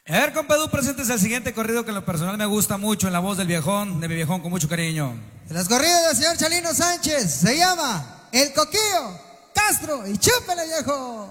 A ver, compa Du, presentes el siguiente corrido que en lo personal me gusta mucho, en la voz del viejón, de mi viejón con mucho cariño. De las corridas del señor Chalino Sánchez, se llama El Coquillo Castro y chúpele, viejo.